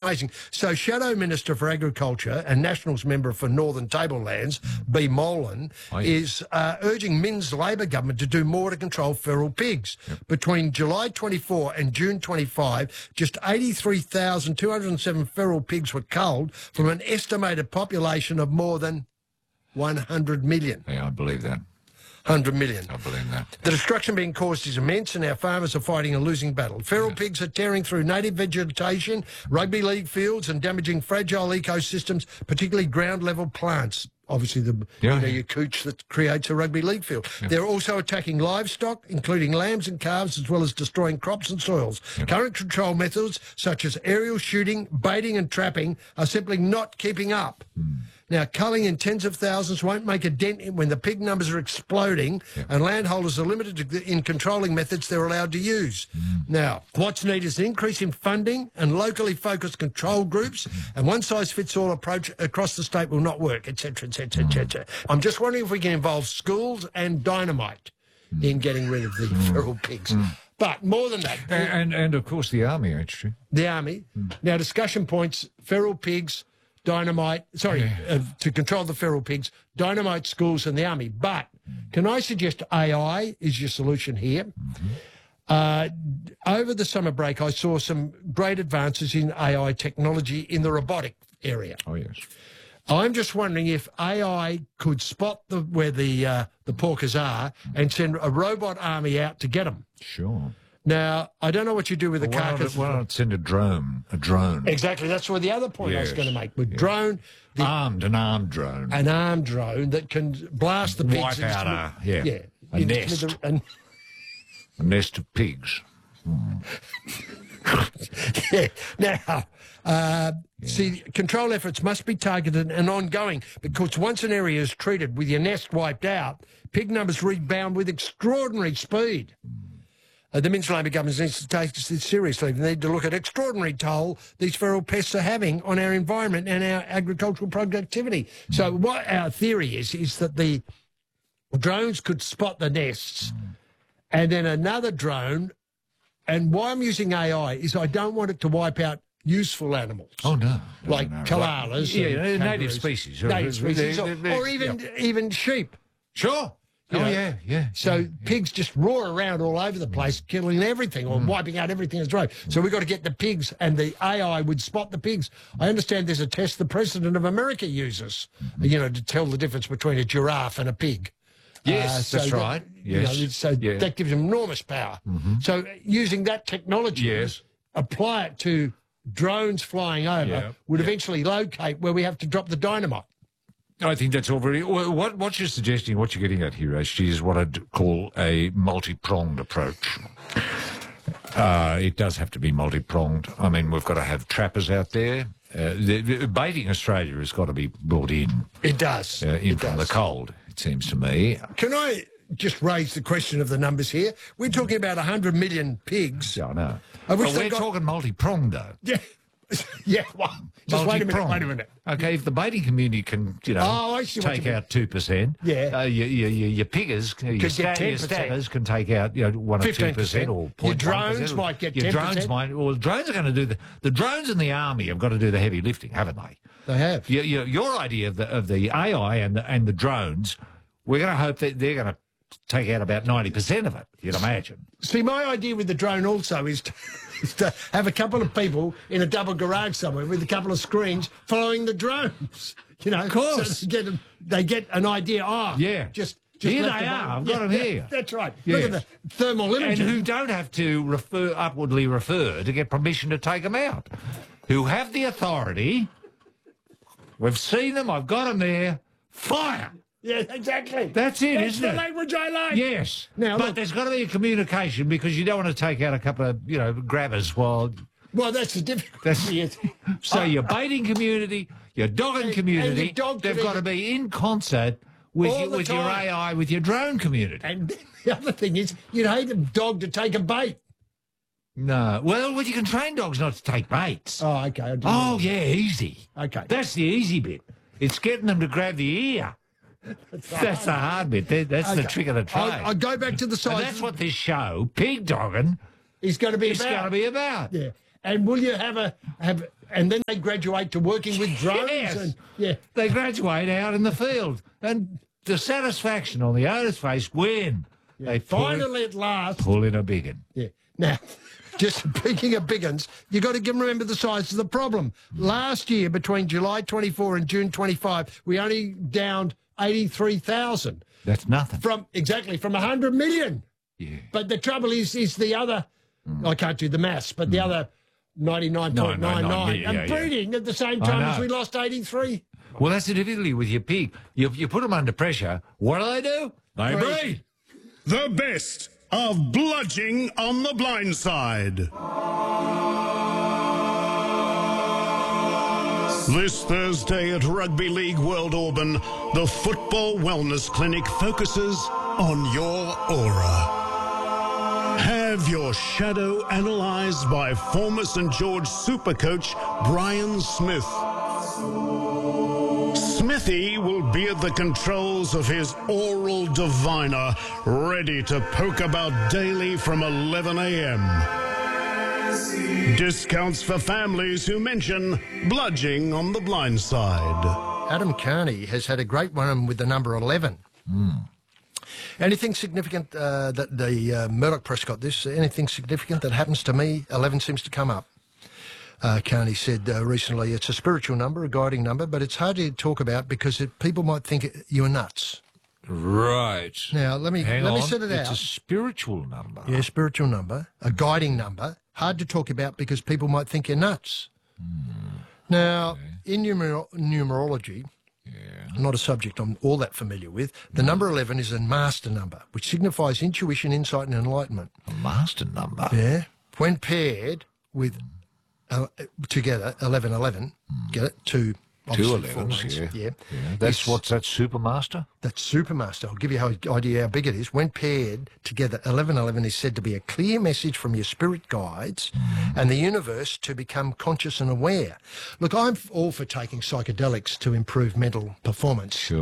amazing. So Shadow Minister for Agriculture and Nationals Member for Northern Tablelands, B. Molan, is urging Min's Labor government to do more to control feral pigs. Between July 24 and June 25, just 83,207 feral pigs were culled from an estimated population of more than 100 million. Yeah, I believe that. 100 million. I believe that. The destruction being caused is immense, and our farmers are fighting a losing battle. Feral pigs are tearing through native vegetation, rugby league fields, and damaging fragile ecosystems, particularly ground-level plants. Obviously, your cooch that creates a rugby league field. They're also attacking livestock, including lambs and calves, as well as destroying crops and soils. Current control methods, such as aerial shooting, baiting and trapping, are simply not keeping up. Now, culling in tens of thousands won't make a dent when the pig numbers are exploding and landholders are limited in controlling methods they're allowed to use. Now, what's needed is an increase in funding and locally focused control groups, and one-size-fits-all approach across the state will not work, etc., etc., etc. I'm just wondering if we can involve schools and dynamite in getting rid of the feral pigs. But more than that... And of course, the army, actually. The army. Now, discussion points, feral pigs... dynamite, to control the feral pigs, dynamite schools and the army. But can I suggest AI is your solution here? Over the summer break, I saw some great advances in AI technology in the robotic area. Oh, yes. I'm just wondering if AI could spot where the porkers are and send a robot army out to get them. Sure. Now, I don't know what you do with the carcass. Why not send a drone? A drone. Exactly. That's where the other point I was going to make. With drone... an armed drone. An armed drone that can blast the pigs. Wipe out a nest. A nest of pigs. Now, see, control efforts must be targeted and ongoing, because once an area is treated with your nest wiped out, pig numbers rebound with extraordinary speed. The Min's Labor government needs to take this seriously. They need to look at extraordinary toll these feral pests are having on our environment and our agricultural productivity. So what our theory is that the drones could spot the nests, and then another drone, and why I'm using AI is I don't want it to wipe out useful animals. Oh, no. Like koalas. Native species. Native species, or even sheep. Sure. So pigs just roar around all over the place, killing everything or wiping out everything that's right. So we've got to get the pigs, and the AI would spot the pigs. I understand there's a test the President of America uses, to tell the difference between a giraffe and a pig. Yes, that's right. That gives them enormous power. So using that technology, apply it to drones flying over, would eventually locate where we have to drop the dynamite. I think that's all very... What you're suggesting, what you're getting at here, actually, is what I'd call a multi-pronged approach. It does have to be multi-pronged. I mean, we've got to have trappers out there. Baiting Australia has got to be brought in. It does. From the cold, it seems to me. Can I just raise the question of the numbers here? We're talking about 100 million pigs. Yeah, I know. We're talking multi-pronged, though. Yeah, well, just wait a minute. Okay, if the baiting community can, take out 2%, your piggers, your stabbers can take out, 1 or 2%, or 0.1%. Your drones might get 10%. Your drones might. Well, the drones are going to do the drones and the army have got to do the heavy lifting, haven't they? They have. Your idea of the AI and the drones, we're going to hope that they're going to take out about 90% of it, you'd imagine. See, my idea with the drone also is to have a couple of people in a double garage somewhere with a couple of screens following the drones. Of course. So they get an idea. Just here they are. I've got them here. That's right. Look at the thermal imaging. And who don't have to upwardly refer to get permission to take them out. Who have the authority. We've seen them. I've got them there. Fire. Yeah, exactly. That's it, isn't it? That's the language I like. Yes. Now, but there's got to be a communication, because you don't want to take out a couple of, grabbers while... Well, that's the difficulty. So your baiting community, your dogging community, they've got to be in concert with your AI, with your drone community. And the other thing is, you'd hate a dog to take a bait. No. Well, you can train dogs not to take baits. Oh, okay. Easy. Okay. That's the easy bit. It's getting them to grab the ear. That's the hard bit. That's the trick of the trade. I'll go back to the size. And that's what this show, Pig Dogging, is going to be about. Yeah. And will you have and then they graduate to working with drones? Yes. And, yeah. They graduate out in the field. And the satisfaction on the owner's face when they Finally, at last. pull in a big one. Yeah. Now, just speaking of big uns, you've got to remember the size of the problem. Last year, between July 24 and June 25, we only downed 83,000. That's nothing. From 100 million. Yeah. But the trouble is the other, I can't do the maths, but the other 99.99 and breeding at the same time as we lost 83. Well, that's the difficulty with your pig. You put them under pressure. What do? They breed. The best of Bludging on the Blind Side. This Thursday at Rugby League World Auburn, the Football Wellness Clinic focuses on your aura. Have your shadow analysed by former St George super coach Brian Smith. Smithy will be at the controls of his oral diviner, ready to poke about daily from 11 a.m. Discounts for families who mention Bludging on the Blind Side. Adam Carney has had a great one with the number 11. Anything significant that the Murdoch Press got this? Anything significant that happens to me? 11 seems to come up. Carney said recently it's a spiritual number, a guiding number, but it's hard to talk about because people might think you're nuts. Right. Now, let me set it out. It's a spiritual number. Yeah, spiritual number, a guiding number. Hard to talk about because people might think you're nuts. Now, in numerology, not a subject I'm all that familiar with, the number 11 is a master number, which signifies intuition, insight and enlightenment. A master number? Yeah. When paired with together, 1111, get it? Two 11s, yeah. That's Supermaster? That's Supermaster. I'll give you an idea how big it is. When paired together, 1111 is said to be a clear message from your spirit guides and the universe to become conscious and aware. Look, I'm all for taking psychedelics to improve mental performance. Sure.